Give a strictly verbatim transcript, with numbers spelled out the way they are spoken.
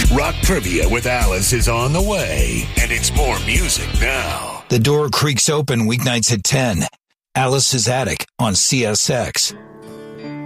Rock Trivia with Alice is on the way, and it's more music now. The door creaks open weeknights at ten. Alice's Attic on C S X.